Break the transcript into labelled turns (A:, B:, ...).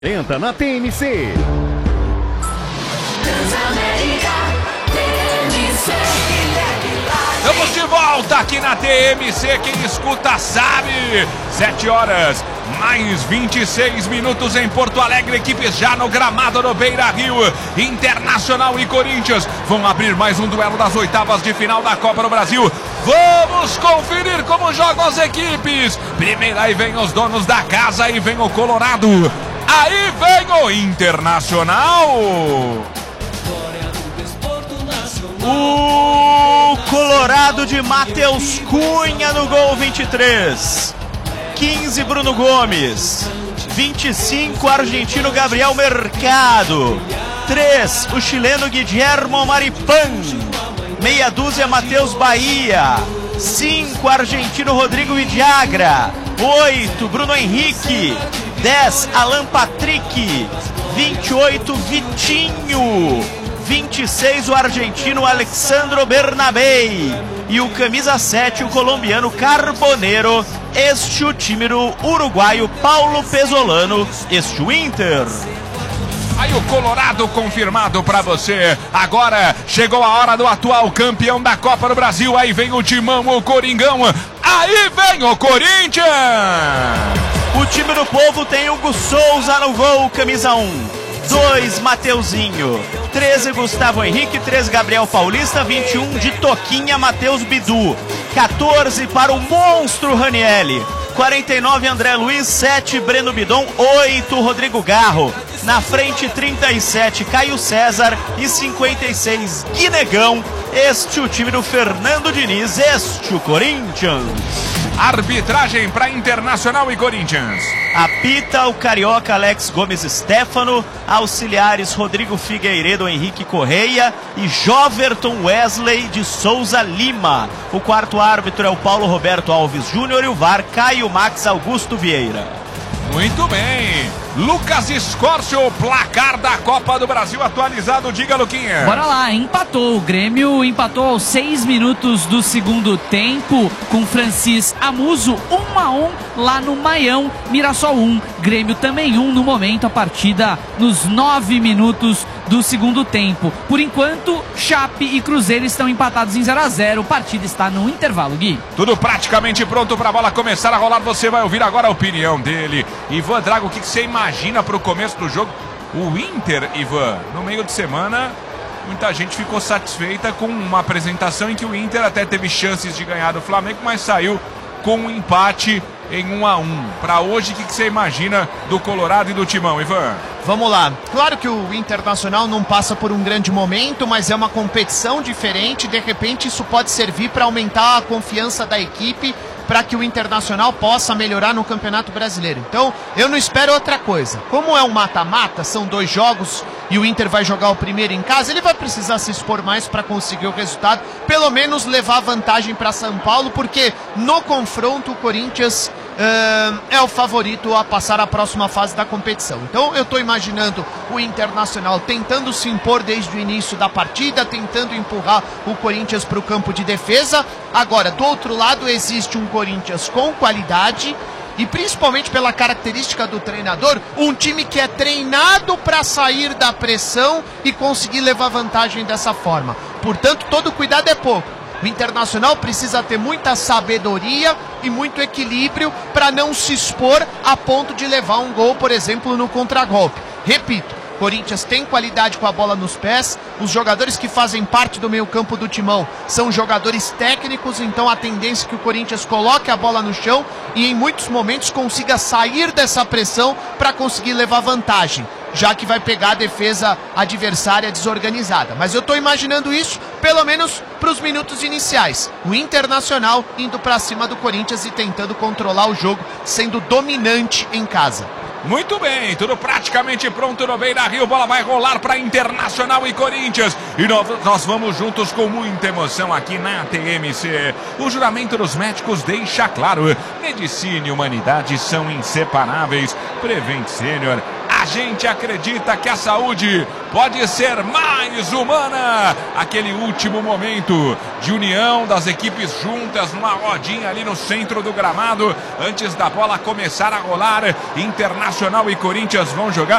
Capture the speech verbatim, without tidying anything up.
A: Entra na T M C.
B: Estamos de volta aqui na T M C, quem escuta sabe. sete horas, mais vinte e seis minutos em Porto Alegre, equipes já no gramado do Beira-Rio. Internacional e Corinthians vão abrir mais um duelo das oitavas de final da Copa do Brasil. Vamos conferir como jogam as equipes. Primeiro aí vem os donos da casa, aí vem o Colorado. Aí vem o Internacional.
C: O Colorado de Matheus Cunha no gol vinte e três. quinze Bruno Gomes. vinte e cinco argentino Gabriel Mercado. três o chileno Guillermo Maripan. Meia dúzia Matheus Bahia. cinco argentino Rodrigo Vidagra. oito Bruno Henrique. dez Alan Patrick. vinte e oito Vitinho. vinte e seis o argentino Alexandro Bernabei. E o camisa sete o colombiano Carbonero. Este o time do uruguaio Paulo Pesolano. Este o Inter.
B: Aí o Colorado confirmado pra você. Agora chegou a hora do atual campeão da Copa do Brasil. Aí vem o Timão, o Coringão. Aí vem o Corinthians.
C: O time do povo tem Hugo Souza no gol, camisa um. dois Mateuzinho. treze Gustavo Henrique. treze Gabriel Paulista. vinte e um de Toquinha Matheus Bidu. quatorze para o monstro Ranielli. quarenta e nove André Luiz. sete Breno Bidon. oito Rodrigo Garro. Na frente trinta e sete Caio César. E cinquenta e seis Guinegão. Este o time do Fernando Diniz. Este o Corinthians.
B: Arbitragem para Internacional e Corinthians.
C: Apita o carioca Alex Gomes Stefano. Auxiliares Rodrigo Figueiredo, Henrique Correia e Joverton Wesley de Souza Lima. O quarto árbitro é o Paulo Roberto Alves Júnior e o V A R Caio Max Augusto Vieira.
B: Muito bem. Lucas Escórcio, placar da Copa do Brasil atualizado. Diga, Luquinha.
D: Bora lá, empatou. O Grêmio empatou aos seis minutos do segundo tempo com Francis Amuso, um a um lá no Maião. Mirassol um, Grêmio também um no momento. A partida nos nove minutos do segundo tempo. Por enquanto, Chape e Cruzeiro estão empatados em zero a zero. A partida está no intervalo, Gui.
B: Tudo praticamente pronto para a bola começar a rolar. Você vai ouvir agora a opinião dele. Ivan Drago, o que você imagina para o começo do jogo? O Inter, Ivan, no meio de semana, muita gente ficou satisfeita com uma apresentação em que o Inter até teve chances de ganhar do Flamengo, mas saiu com um empate em um a um. Para hoje, o que você imagina do Colorado e do Timão, Ivan?
E: Vamos lá. Claro que o Internacional não passa por um grande momento, mas é uma competição diferente. De repente, isso pode servir para aumentar a confiança da equipe, para que o Internacional possa melhorar no Campeonato Brasileiro. Então, eu não espero outra coisa. Como é um mata-mata, são dois jogos e o Inter vai jogar o primeiro em casa, ele vai precisar se expor mais para conseguir o resultado, pelo menos levar vantagem para São Paulo, porque no confronto o Corinthians uh, é o favorito a passar a próxima fase da competição. Então, eu estou imaginando o Internacional tentando se impor desde o início da partida, tentando empurrar o Corinthians para o campo de defesa. Agora, do outro lado, existe um Corinthians com qualidade e, principalmente pela característica do treinador, um time que é treinado para sair da pressão e conseguir levar vantagem dessa forma. Portanto, todo cuidado é pouco. O Internacional precisa ter muita sabedoria e muito equilíbrio para não se expor a ponto de levar um gol, por exemplo, no contragolpe. Repito, Corinthians tem qualidade com a bola nos pés, os jogadores que fazem parte do meio campo do Timão são jogadores técnicos, então a tendência é que o Corinthians coloque a bola no chão e em muitos momentos consiga sair dessa pressão para conseguir levar vantagem, já que vai pegar a defesa adversária desorganizada. Mas eu estou imaginando isso, pelo menos para os minutos iniciais. O Internacional indo para cima do Corinthians e tentando controlar o jogo, sendo dominante em casa.
B: Muito bem, tudo praticamente pronto no Beira-Rio. Bola vai rolar para Internacional e Corinthians. E nós, nós vamos juntos com muita emoção aqui na T M C. O juramento dos médicos deixa claro: medicina e humanidade são inseparáveis. Prevent Senior, A gente acredita que a saúde pode ser mais humana. Aquele último momento de união das equipes juntas numa rodinha ali no centro do gramado, antes da bola começar a rolar. Internacional e Corinthians vão jogar.